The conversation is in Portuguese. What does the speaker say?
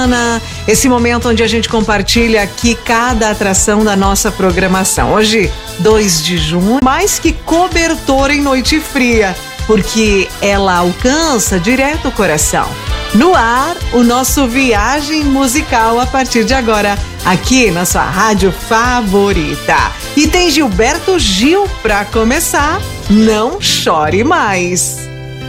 Esse momento onde a gente compartilha aqui cada atração da nossa programação. Hoje, 2 de junho, mais que cobertor em noite fria, porque ela alcança direto o coração. No ar, o nosso Viagem Musical a partir de agora, aqui na sua rádio favorita. E tem Gilberto Gil pra começar. Não chore mais.